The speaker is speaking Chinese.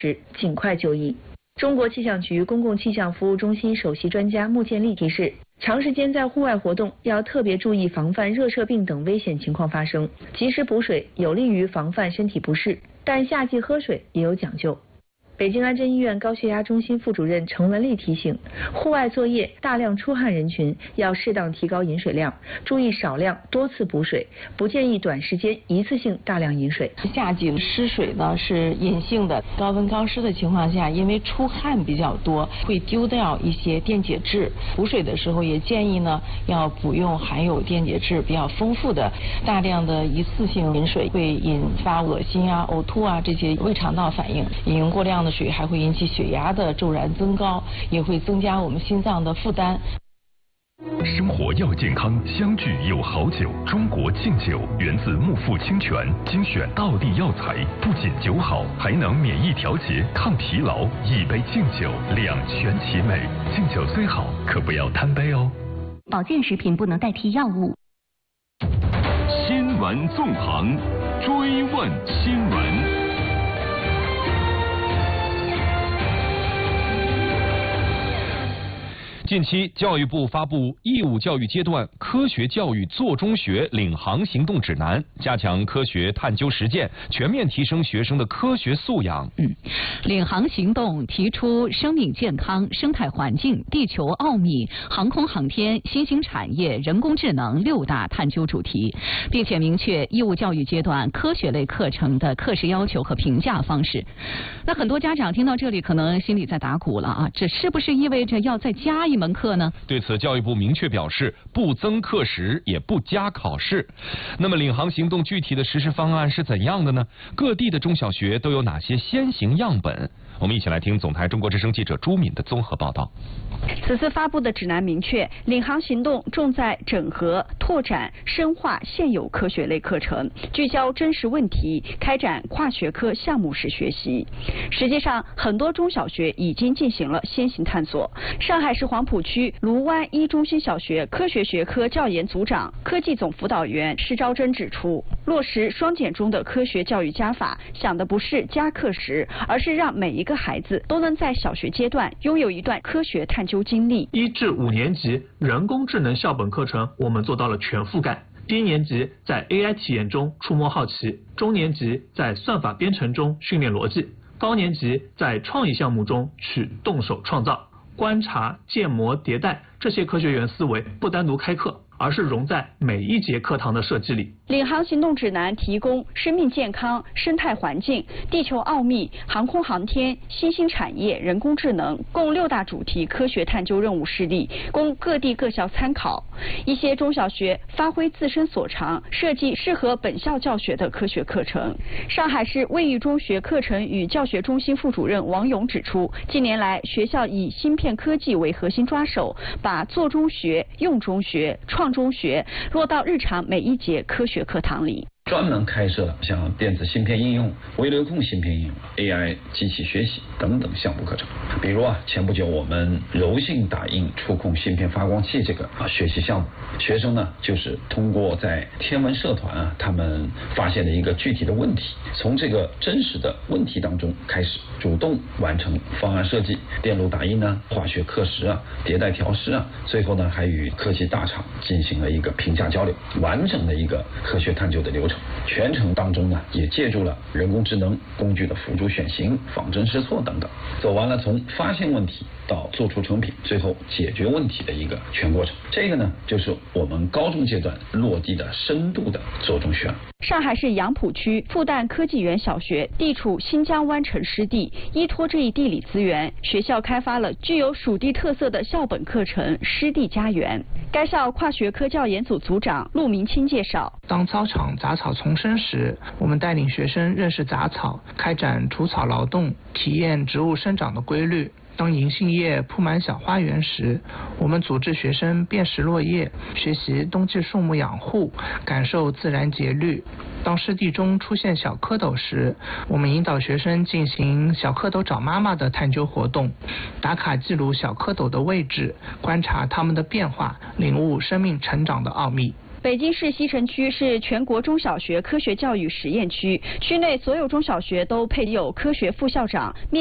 时尽快就医。中国气象局公共气象服务中心首席专家穆建立提示，长时间在户外活动要特别注意防范热射病等危险情况发生，及时补水有利于防范身体不适，但夏季喝水也有讲究。北京安贞医院高血压中心副主任程文丽提醒，户外作业大量出汗人群要适当提高饮水量，注意少量多次补水，不建议短时间一次性大量饮水。 夏季失水呢是隐性的，高温高湿的情况下，因为出汗比较多，会丢掉一些电解质。补水的时候也建议呢要补用含有电解质比较丰富的。大量的一次性饮水会引发恶心啊、呕吐啊这些胃肠道反应。饮用过量的水还会引起血压的骤然增高，也会增加我们心脏的负担。 生活要健康，相聚有好酒。中国劲酒源自木富清泉，精选道地药材，不仅酒好，还能免疫调节、抗疲劳。一杯劲酒，两全其美。劲酒虽好，可不要贪杯哦。 保健食品不能代替药物。 新闻纵横，追问新闻。 近期，教育部发布义务教育阶段科学教育做中学领航行动指南，加强科学探究实践，全面提升学生的科学素养。 领航行动提出生命健康、生态环境、地球奥秘、航空航天、新兴产业、人工智能6大探究主题，并且明确义务教育阶段科学类课程的课时要求和评价方式。那很多家长听到这里，可能心里在打鼓了啊，这是不是意味着要再加一门课呢？ 对此，教育部明确表示，不增课时，也不加考试。那么，领航行动具体的实施方案是怎样的呢？各地的中小学都有哪些先行样本？我们一起来听总台中国之声记者朱敏的综合报道。 此次发布的指南明确，领航行动重在整合、拓展、深化现有科学类课程，聚焦真实问题，开展跨学科项目式学习。实际上，很多中小学已经进行了先行探索。上海市黄浦区卢湾一中心小学科学学科教研组长、科技总辅导员施昭珍指出，落实双减中的科学教育加法，想的不是加课时，而是让每一个孩子都能在小学阶段拥有一段科学探究经历。 1至5年级人工智能校本课程，我们做到了全覆盖。低年级在 AI 体验中触摸好奇，中年级在算法编程中训练逻辑，高年级在创意项目中去动手创造。观察、建模、迭代这些科学园思维不单独开课，而是融在每一节课堂的设计里。 领航行动指南提供生命健康、生态环境、地球奥秘、航空航天、新兴产业、人工智能共6大主题科学探究任务示例，供各地各校参考。一些中小学发挥自身所长，设计适合本校教学的科学课程。上海市卫浴中学课程与教学中心副主任王勇指出，近年来学校以芯片科技为核心抓手，把做中学、用中学、创中学落到日常每一节科学课堂里。 专门开设像电子芯片应用、微流控芯片应用、AI 机器学习等等项目课程。比如前不久我们柔性打印触控芯片发光器这个学习项目，学生呢就是通过在天文社团他们发现的一个具体的问题，从这个真实的问题当中开始，主动完成方案设计、电路打印化学课时迭代调试最后呢还与科技大厂进行了一个评价交流，完整的一个科学探究的流程。全程当中呢，也借助了人工智能工具的辅助选型、仿真试错等等，走完了从发现问题到做出成品，最后解决问题的一个全过程。这个呢，就是我们高中阶段落地的深度的做中学。 上海市杨浦区复旦科技园小学地处新疆湾城湿地，依托这一地理资源，学校开发了具有属地特色的校本课程“湿地家园”。该校跨学科教研组组长陆明清介绍， 当操场杂草丛生时，我们带领学生认识杂草，开展除草劳动，体验植物生长的规律。当银杏叶铺满小花园时，我们组织学生辨识落叶，学习冬季树木养护，感受自然节律。当湿地中出现小蝌蚪时，我们引导学生进行小蝌蚪找妈妈的探究活动，打卡记录小蝌蚪的位置，观察它们的变化，领悟生命成长的奥秘。 北京市西城区是全国中小学科学教育实验区，区内所有中小学都配有科学副校长。